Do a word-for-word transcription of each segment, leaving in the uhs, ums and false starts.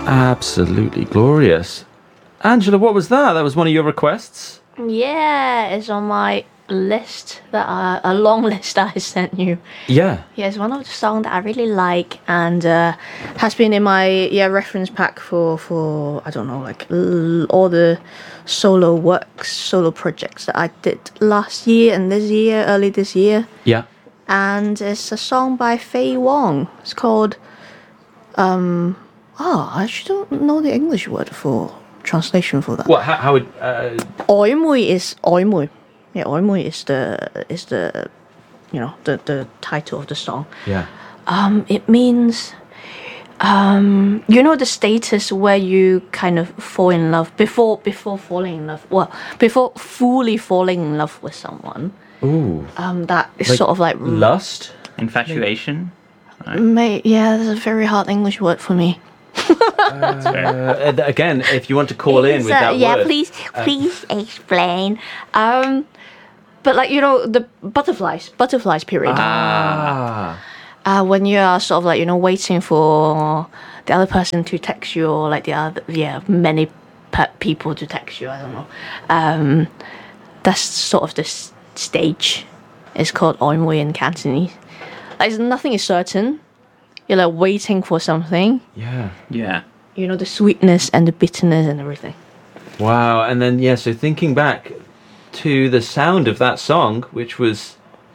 Absolutely glorious. Angela, what was that? That was one of your requests? Yeah, it's on my list, that uh, a long list that I sent you. Yeah. Yeah, it's one of the songs that I really like, and uh, has been in my yeah reference pack for for I don't know, like l- all the solo works, solo projects that I did last year and this year, early this year. Yeah. And it's a song by Faye Wong. It's called um oh I actually don't know the English word for translation for that. What? How, how would? Uh, 曖昧 is 曖昧. Yeah, 曖昧 is the is the you know the the title of the song. yeah. Um, it means um, you know the status where you kind of fall in love before before falling in love. Well, before fully falling in love with someone. Ooh. Um, that is Like sort of like lust. Infatuation. May, yeah, that's a very hard English word for me. Uh, again, if you want to call in Is, with uh, that yeah, word. please, please explain. Um, but like you know the butterflies, butterflies period. Ah. Uh, when you are sort of like you know waiting for the other person to text you, or like the other yeah many pe- people to text you. I don't know. Um, that's sort of this stage. It's called 曖昧 in Cantonese. Like nothing is certain. You're like waiting for something. Yeah. Yeah. You know the sweetness and the bitterness and everything. Wow. And then yeah. So thinking back to the sound of that song, which was.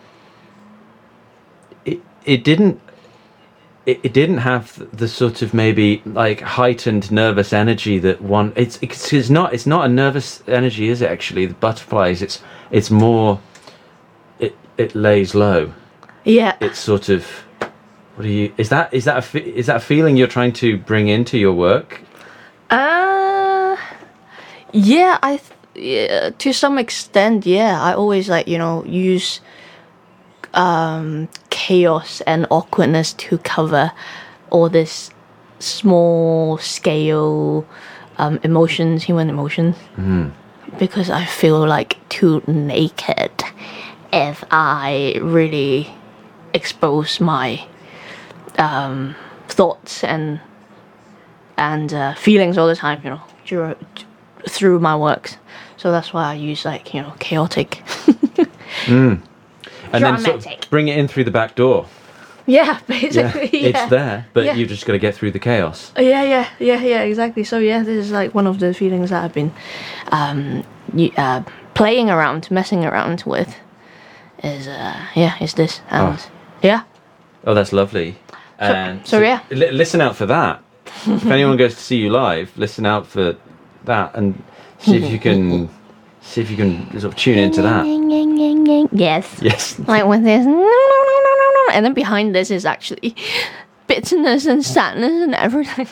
It it didn't. It, it didn't have the sort of maybe like heightened nervous energy that one. It's it's, it's not it's not a nervous energy, is it? Actually, the butterflies. It's it's more. It it lays low. Yeah. It's sort of. What do you? Is that is that a fe- is that a feeling you're trying to bring into your work? Uh, yeah, I th- yeah, to some extent, yeah. I always like you know use um chaos and awkwardness to cover all this small scale um emotions, human emotions, Mm. because I feel like too naked if I really expose my um thoughts and and uh, feelings all the time, you know, through, through my works. So that's why I use like you know chaotic. Mm. And then sort Dramatic. of bring it in through the back door. Yeah, Yeah, basically. Yeah, it's there, but Yeah. you've just got to get through the chaos. Yeah, yeah, yeah, yeah, exactly. So yeah, this is like one of the feelings that I've been um, y- uh, playing around, messing around with. Is uh, yeah, is this and Oh. yeah. Oh, that's lovely. And so, yeah. li- listen out for that. If anyone goes to see you live, listen out for that and see if you can see if you can sort of tune into that. Yes. Yes. Like with this, no, no, no, no, no, no, and then behind this is actually bitterness and sadness and everything.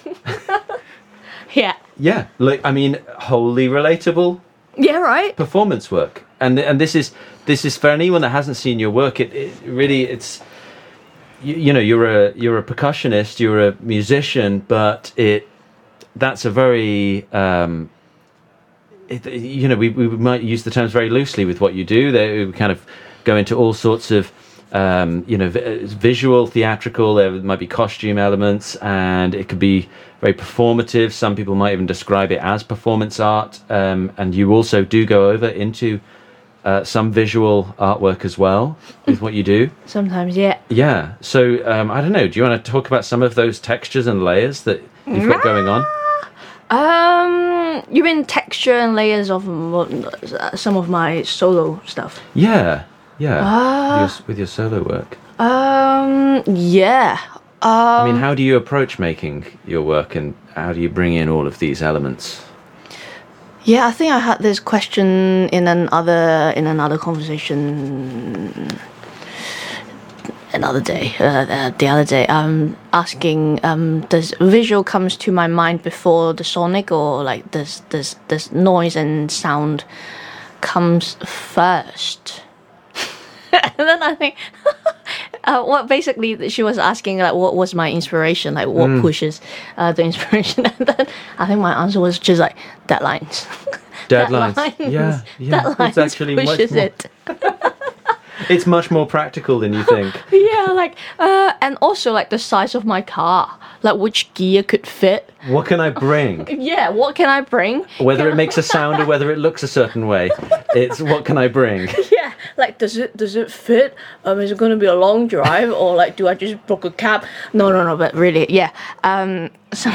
Yeah. Yeah. Like I mean, wholly relatable Yeah. Right. performance work. And and this is this is for anyone that hasn't seen your work. It, it really it's you, you know you're a you're a percussionist, you're a musician, but it that's a very um, it, you know we we might use the terms very loosely with what you do. They we kind of go into all sorts of um, you know vi- visual, theatrical. There might be costume elements, and it could be very performative. Some people might even describe it as performance art. Um, and you also do go over into uh, some visual artwork as well with what you do. Sometimes, yeah. Yeah. So um, I don't know. Do you want to talk about some of those textures and layers that you've got going on? Um, you mean texture and layers of mo- some of my solo stuff? Yeah. Yeah. Ah. with, your, with your solo work. Um, yeah. Um, I mean, how do you approach making your work, and how do you bring in all of these elements? yeah, I think I had this question in another in another conversation another day. Uh, uh, the other day, um, asking, um, does visual comes to my mind before the sonic, or like does does does noise and sound comes first? And then I think, uh, what basically she was asking, like, what was my inspiration? Like, what pushes uh, the inspiration? And then I think my answer was just like deadlines. Deadlines. Deadlines. Yeah, yeah. Deadlines It's actually much pushes more, it. it's much more practical than you think. Yeah, like, uh, and also like the size of my car. like which gear could fit. What can I bring? Yeah, what can I bring? Whether it makes a sound or whether it looks a certain way, it's what can I bring? Yeah, like does it does it fit? Um, is it going to be a long drive or like do I just book a cab? No, no, no. But really, yeah. Um, so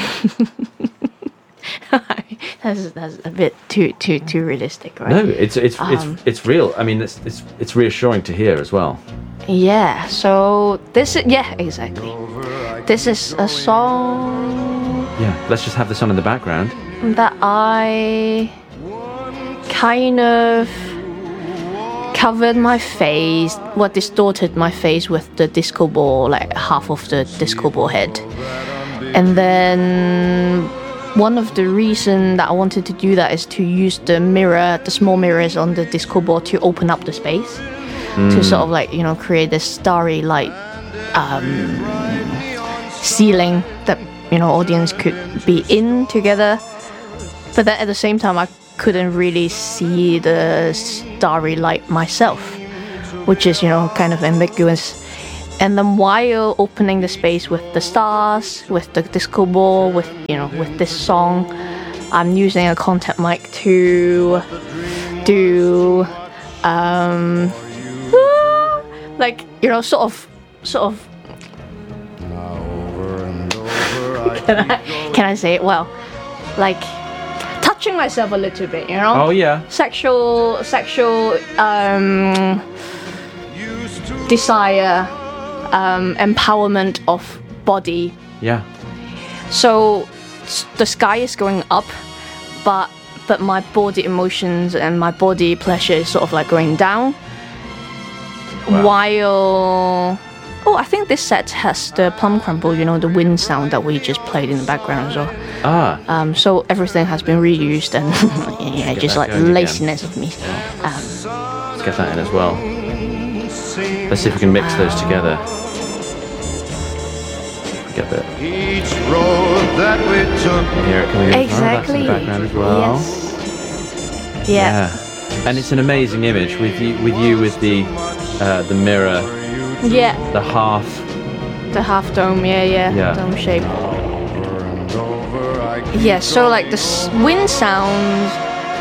that's that's a bit too too too realistic, right? No, it's it's Um, it's it's real. I mean, it's it's it's reassuring to hear as well. Yeah. So this is yeah exactly. This is a song Yeah, let's just have this on in the background. that I kind of covered my face, what distorted my face with the disco ball, like half of the disco ball head. And then one of the reason that I wanted to do that is to use the mirror, the small mirrors on the disco ball to open up the space, to sort of like, you know, create this starry light um, ceiling that, you know, audience could be in together. But then at the same time, I couldn't really see the starry light myself, which is, you know, kind of ambiguous. And then while opening the space with the stars, with the disco ball, with, you know, with this song, I'm using a contact mic to do, um, like, you know, sort of, sort of, can I, can I say it? Well, like, touching myself a little bit, you know? Oh yeah. Sexual, sexual, um, desire, um, empowerment of body. Yeah. So s- the sky is going up, but but my body emotions and my body pleasure is sort of like going down. Wow. While oh, I think this set has the plum crumble, you know, the wind sound that we just played in the background as well. Ah. Um, so everything has been reused and yeah, Get just that like going again. laziness of me. Um, Let's get that in as well. Let's see if we can mix those together. Get that. Each road that we took. Hear it coming in. exactly. Oh, that's in the background as well. Yes. Yeah. Yeah. And it's an amazing image with you with you with the uh, the mirror, Yeah. the half. The half dome. Yeah, yeah. Yeah. Dome shape. Over and over I Yeah. So like the s- wind sound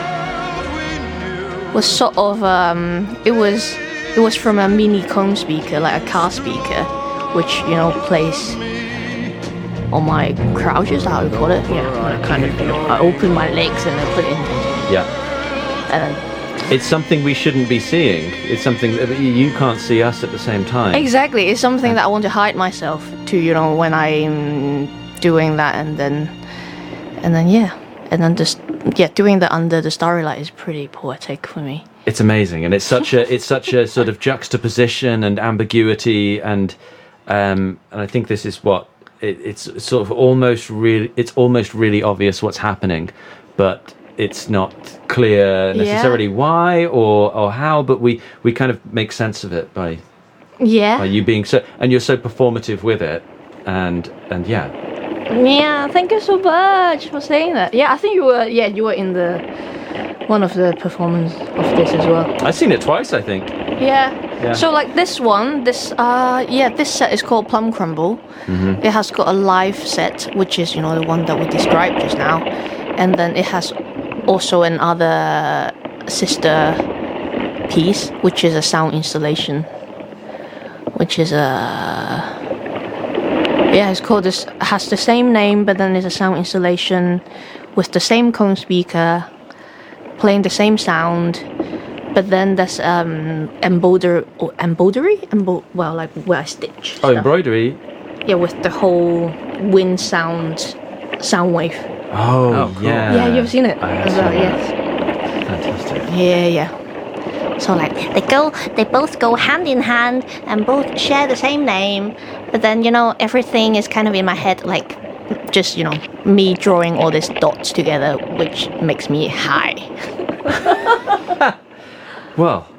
was sort of um, it was it was from a mini comb speaker, like a car speaker, which you know plays on my crouches, how you call it. Yeah. I kind of, you know, I open my legs and I put it in, Yeah. and then It's something we shouldn't be seeing. It's something that you can't see us at the same time. exactly, it's something that I want to hide myself to, you know, when I'm doing that, and then, and then yeah, and then just yeah, doing that under the starry light is pretty poetic for me. It's amazing, and it's such a it's such a sort of juxtaposition and ambiguity, and um, and I think this is what it, it's sort of almost really it's almost really obvious what's happening, but it's not clear necessarily Yeah. why or or how, but we we kind of make sense of it by Yeah, by you being so, and you're so performative with it, and and yeah, yeah. Thank you so much for saying that. Yeah, I think you were. Yeah, you were in the one of the performance of this as well. I've seen it twice, I think. Yeah. Yeah. So like this one, this uh yeah, this set is called Plum Crumble. Mm-hmm. It has got a live set, which is, you know, the one that we described just now, and then it has also another sister piece, which is a sound installation, which is a yeah, it's called this, has the same name, but then it's a sound installation with the same cone speaker, playing the same sound. But then there's um embroidery, or embroidery, Embo- well, like where I stitch. Oh, stuff. embroidery. Yeah, with the whole wind sound, sound wave. Oh, Oh, cool. yeah. yeah, you've seen it I have as well. seen that. Yes. Fantastic. Yeah, yeah. So like they go, they both go hand in hand and both share the same name. But then, you know, everything is kind of in my head, like just, you know, me drawing all these dots together, which makes me high. Well,